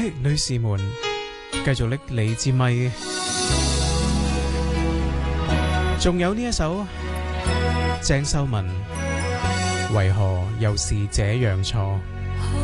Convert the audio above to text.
女士們，繼續拎你支咪，仲有呢一首鄭秀文，為何又是這樣錯？